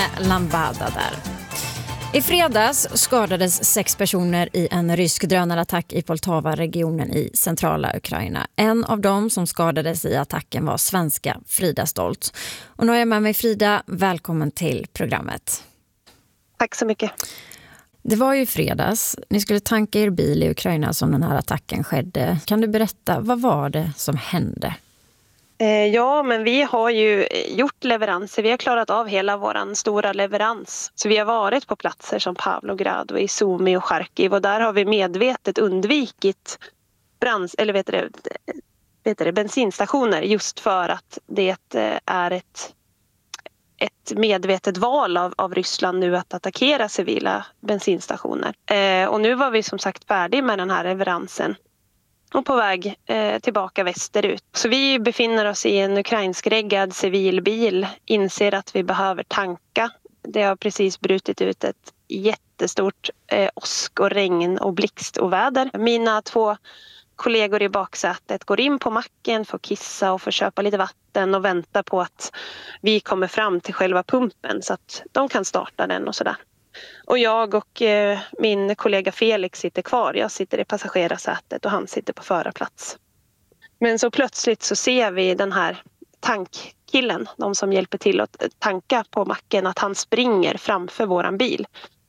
Lambada där. I fredags skadades 6 personer i en rysk drönarattack i Poltava-regionen i centrala Ukraina. En av dem som skadades i attacken var svenska Frida Stolt. Och nu är jag med mig Frida, välkommen till programmet. Tack så mycket. Det var ju fredags. Ni skulle tanka er bil i Ukraina som den här attacken skedde. Kan du berätta, vad var det som hände? Ja, men vi har ju gjort leveranser. Vi har klarat av hela våran stora leverans. Så vi har varit på platser som Pavlograd och Izumi och Charkiv. Och där har vi medvetet undvikit bensinstationer just för att det är ett medvetet val av Ryssland nu att attackera civila bensinstationer. Och nu var vi som sagt färdiga med den här leveransen och på väg tillbaka västerut. Så vi befinner oss i en ukrainskreggad civilbil, inser att vi behöver tanka. Det har precis brutit ut ett jättestort åsk och regn och blixt och väder. Mina 2 kollegor i baksätet går in på macken för att kissa och för att köpa lite vatten och vänta på att vi kommer fram till själva pumpen så att de kan starta den och sådär. Och jag och min kollega Felix sitter kvar. Jag sitter i passagerarsätet och han sitter på förarplats. Men så plötsligt så ser vi den här tankkillen, de som hjälper till att tanka på macken, att han springer framför våran bil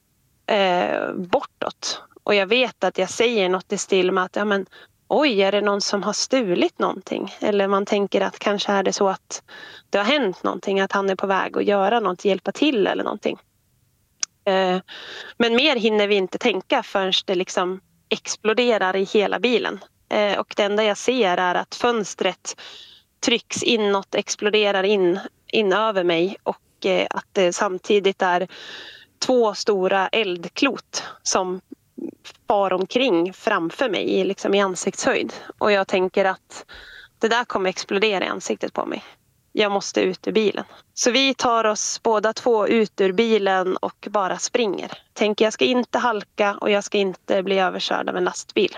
bortåt. Och jag vet att jag säger något i stil med att ja, men, oj, är det någon som har stulit någonting? Eller man tänker att kanske är det så att det har hänt någonting, att han är på väg att göra något, hjälpa till eller någonting. Men mer hinner vi inte tänka förrän det liksom exploderar i hela bilen. Och det enda jag ser är att fönstret trycks inåt, exploderar in över mig och att det samtidigt är 2 stora eldklot som far omkring framför mig liksom i ansiktshöjd. Och jag tänker att det där kommer explodera i ansiktet på mig. Jag måste ut ur bilen. Så vi tar oss båda 2 ut ur bilen och bara springer. Tänker jag ska inte halka och jag ska inte bli överkörd av en lastbil.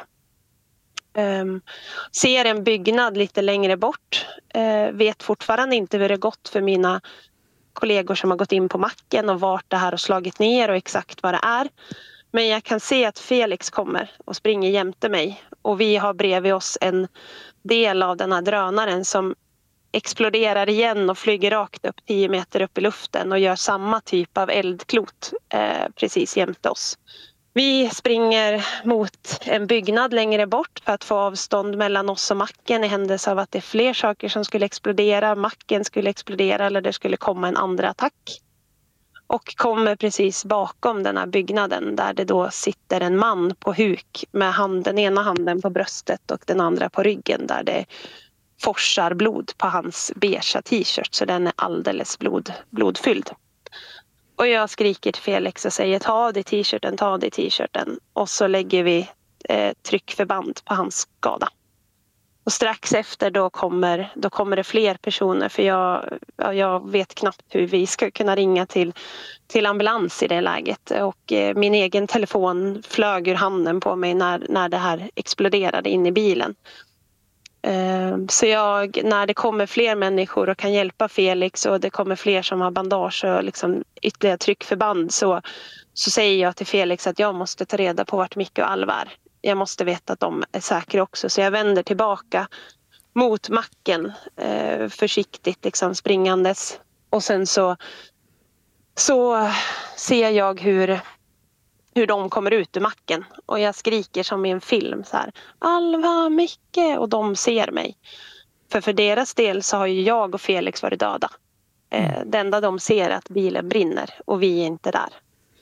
Ser en byggnad lite längre bort. Vet fortfarande inte hur det gått för mina kollegor som har gått in på macken och vart det här har slagit ner och exakt vad det är. Men jag kan se att Felix kommer och springer jämte mig. Och vi har bredvid oss en del av den här drönaren som exploderar igen och flyger rakt upp 10 meter upp i luften och gör samma typ av eldklot precis jämte oss. Vi springer mot en byggnad längre bort för att få avstånd mellan oss och macken i händelse av att det är fler saker som skulle explodera. Macken skulle explodera eller det skulle komma en andra attack. Och kommer precis bakom den här byggnaden där det då sitter en man på huk med den ena handen på bröstet och den andra på ryggen där det forsar blod på hans beige t-shirt så den är alldeles blodfylld. Och jag skriker till Felix och säger ta av dig t-shirten. Och så lägger vi tryckförband på hans skada. Och strax efter då kommer det fler personer för jag vet knappt hur vi ska kunna ringa till ambulans i det läget. Och min egen telefon flög ur handen på mig när det här exploderade in i bilen. Så när det kommer fler människor och kan hjälpa Felix och det kommer fler som har bandage och liksom ytterligare tryckförband så säger jag till Felix att jag måste ta reda på vart Micke och Alva är. Jag måste veta att de är säkra också så jag vänder tillbaka mot macken försiktigt liksom springandes och sen så ser jag hur de kommer ut ur macken och jag skriker som i en film så här Alva, Micke och de ser mig. För deras del så har ju jag och Felix varit döda. Det enda de ser är att bilen brinner och vi är inte där.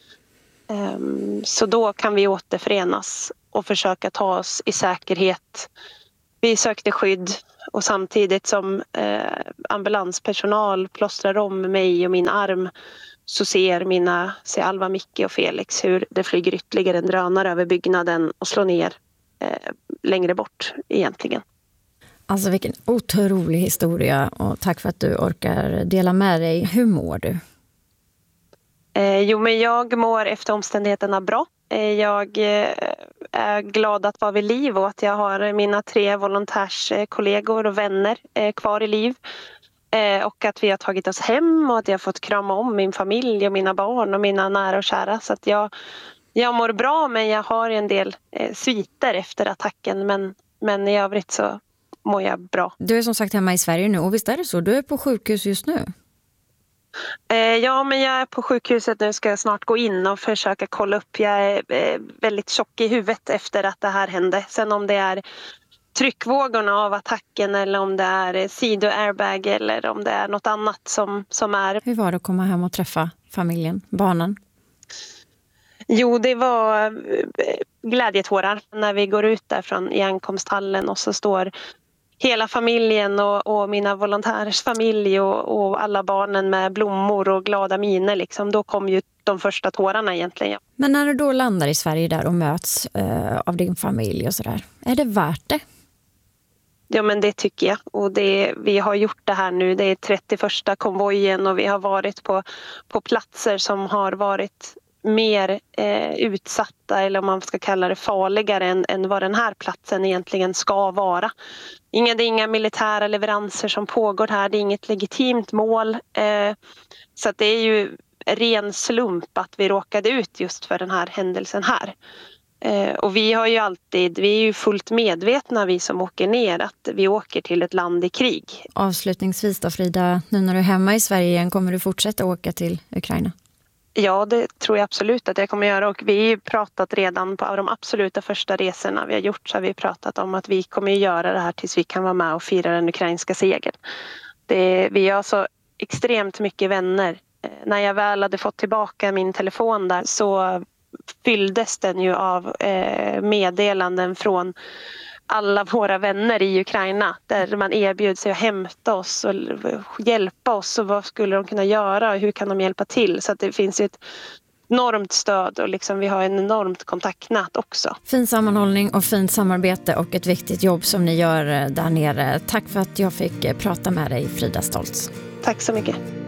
Så då kan vi återförenas och försöka ta oss i säkerhet. Vi sökte skydd och samtidigt som ambulanspersonal plåstrar om mig och min arm så ser Alva, Micke och Felix hur det flyger ytterligare en drönare över byggnaden och slår ner längre bort egentligen. Alltså vilken otrolig historia och tack för att du orkar dela med dig. Hur mår du? Men jag mår efter omständigheterna bra. Jag är glad att vara vid liv och att jag har mina 3 volontärskollegor och vänner kvar i liv. Och att vi har tagit oss hem och att jag har fått krama om min familj och mina barn och mina nära och kära. Så att jag mår bra, men jag har en del sviter efter attacken. Men i övrigt så mår jag bra. Du är som sagt hemma i Sverige nu, och visst är det så? Du är på sjukhus just nu? Ja, men jag är på sjukhuset nu, ska jag snart gå in och försöka kolla upp. Jag är väldigt tjock i huvudet efter att det här hände. Sen om det är tryckvågorna av attacken eller om det är sido-airbag eller om det är något annat som är. Hur var det att komma hem och träffa familjen, barnen? Jo, det var glädjetårar när vi går ut där från i ankomsthallen och så står hela familjen och mina volontärers familj och alla barnen med blommor och glada miner. Liksom. Då kom ju de första tårarna egentligen. Men när du då landar i Sverige där och möts av din familj och sådär, är det värt det? Ja, men det tycker jag. Och vi har gjort det här nu. Det är 31:a konvojen och vi har varit på platser som har varit mer utsatta, eller om man ska kalla det farligare än vad den här platsen egentligen ska vara. Det är inga militära leveranser som pågår här. Det är inget legitimt mål. Så att det är ju ren slump att vi råkade ut just för den här händelsen här. Och vi är ju fullt medvetna, vi som åker ner, att vi åker till ett land i krig. Avslutningsvis då, Frida, nu när du är hemma i Sverige igen, kommer du fortsätta åka till Ukraina? Ja, det tror jag absolut att jag kommer göra, och vi har ju pratat redan på de absoluta första resorna vi har gjort, så har vi pratat om att vi kommer göra det här tills vi kan vara med och fira den ukrainska segern. Vi har så extremt mycket vänner. När jag väl hade fått tillbaka min telefon där så fylldes den ju av meddelanden från alla våra vänner i Ukraina där man erbjöd sig att hämta oss och hjälpa oss, och vad skulle de kunna göra och hur kan de hjälpa till. Så att det finns ju ett enormt stöd och liksom vi har en enormt kontaktnät också. Fin sammanhållning och fint samarbete och ett viktigt jobb som ni gör där nere. Tack för att jag fick prata med dig, Frida Stoltz. Tack så mycket.